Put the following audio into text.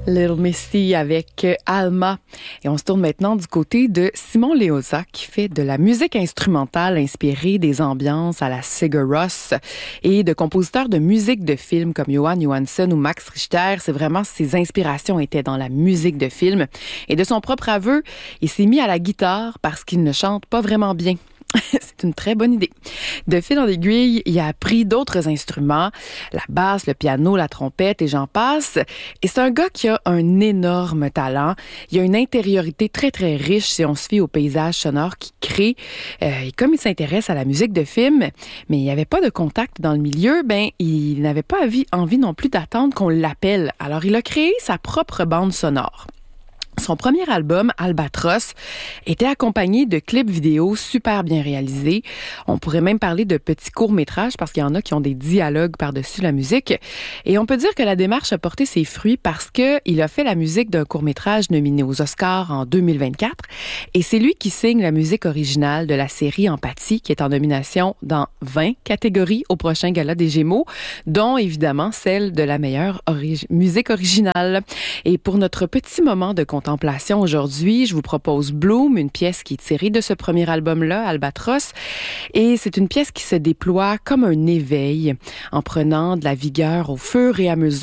Little Missy avec Alma. Et on se tourne maintenant du côté de Simon Leosa qui fait de la musique instrumentale inspirée des ambiances à la Sigur Rós et de compositeurs de musique de film comme Jóhann Jóhannsson ou Max Richter. C'est vraiment ses inspirations étaient dans la musique de film. Et de son propre aveu, il s'est mis à la guitare parce qu'il ne chante pas vraiment bien. C'est une très bonne idée. De fil en aiguille, il a appris d'autres instruments, la basse, le piano, la trompette et j'en passe. Et c'est un gars qui a un énorme talent. Il a une intériorité très, très riche si on se fie au paysage sonore qu'il crée. Et comme il s'intéresse à la musique de film, mais il n'y avait pas de contact dans le milieu, il n'avait pas envie non plus d'attendre qu'on l'appelle. Alors, il a créé sa propre bande sonore. Son premier album, Albatros, était accompagné de clips vidéo super bien réalisés. On pourrait même parler de petits courts-métrages parce qu'il y en a qui ont des dialogues par-dessus la musique. Et on peut dire que la démarche a porté ses fruits parce qu'il a fait la musique d'un court-métrage nominé aux Oscars en 2024. Et c'est lui qui signe la musique originale de la série Empathie qui est en nomination dans 20 catégories au prochain Gala des Gémeaux, dont évidemment celle de la meilleure musique originale. Et pour notre petit moment de contemplation aujourd'hui, je vous propose Bloom, une pièce qui est tirée de ce premier album-là, Albatros. Et c'est une pièce qui se déploie comme un éveil en prenant de la vigueur au fur et à mesure